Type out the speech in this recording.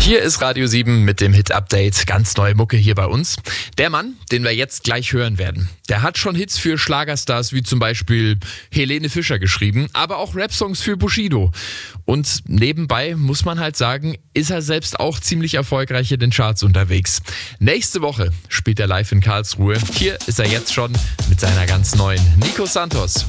Hier ist Radio 7 mit dem Hit-Update. Ganz neue Mucke hier bei uns. Der Mann, den wir jetzt gleich hören werden, der hat schon Hits für Schlagerstars wie zum Beispiel Helene Fischer geschrieben, aber auch Rap-Songs für Bushido. Und nebenbei muss man halt sagen, ist er selbst auch ziemlich erfolgreich in den Charts unterwegs. Nächste Woche spielt er live in Karlsruhe. Hier ist er jetzt schon mit seiner ganz neuen Nico Santos.